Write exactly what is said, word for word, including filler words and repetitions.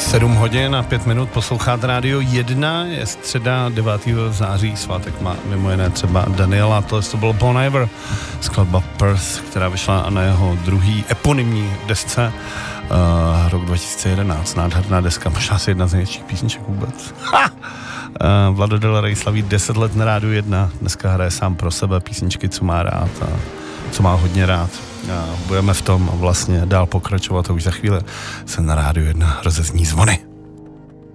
sedm hodin a pět minut posloucháte Rádio jedna, je středa devátého září, svátek má mimo jiné třeba Daniela, tohle to bylo Bon Iver, skladba Perth, která vyšla na jeho druhý eponymní desce, uh, rok dva tisíce jedenáct, nádherná deska, možná asi jedna z největších písniček vůbec. Ha! Uh, Vlado Del Rey slaví deset let na Rádiu jedna, dneska hraje sám pro sebe písničky, co má rád a co má hodně rád. A budeme v tom vlastně dál pokračovat a už za chvíli se na Rádiu jedna rozezní zvony.